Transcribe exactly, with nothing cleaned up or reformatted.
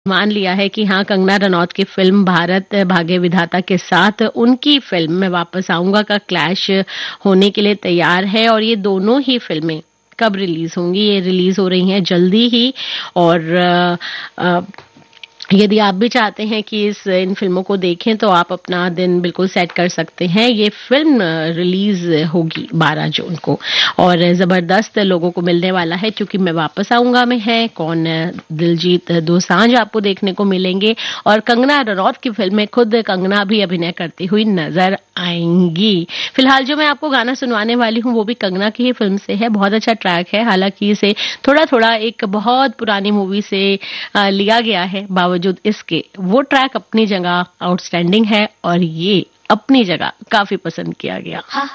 मान लिया है कि हाँ, कंगना रनौत की फ़िल्म भारत भाग्य विधाता के साथ उनकी फ़िल्म मैं वापस आऊँगा का क्लैश होने के लिए तैयार है और ये दोनों ही फ़िल्में कब रिलीज़ होंगी? ये रिलीज़ हो रही हैं जल्दी ही और अ, अ, यदि आप भी चाहते हैं कि इस इन फ़िल्मों को देखें तो आप अपना दिन बिल्कुल सेट कर सकते हैं। ये फ़िल्म रिलीज़ होगी बारह जून को और ज़बरदस्त लोगों को मिलने वाला है क्योंकि मैं वापस आऊँगा में है, कौन दिलजीत दोसांझ आपको देखने को मिलेंगे और कंगना रनौत की फ़िल्म में खुद कंगना भी अभिनय करती हुई नज़र आएँगी। फिलहाल जो मैं आपको गाना सुनवाने वाली हूँ वो भी कंगना की ही फ़िल्म से है। बहुत अच्छा ट्रैक है, हालाँकि इसे थोड़ा-थोड़ा एक बहुत पुरानी मूवी से अ, लिया गया है बावजूद इसके वो ट्रैक अपनी जगह आउटस्टैंडिंग है और ये अपनी जगह काफ़ी पसंद किया गया।